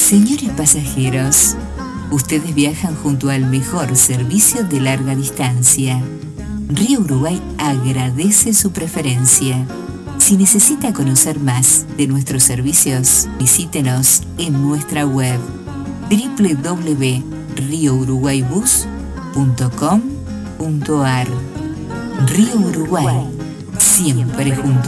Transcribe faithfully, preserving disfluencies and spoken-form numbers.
Señores pasajeros, ustedes viajan junto al mejor servicio de larga distancia. Río Uruguay agradece su preferencia. Si necesita conocer más de nuestros servicios, visítenos en nuestra web doble u doble u doble u punto río uruguay bus punto com punto a r. Río Uruguay, siempre junto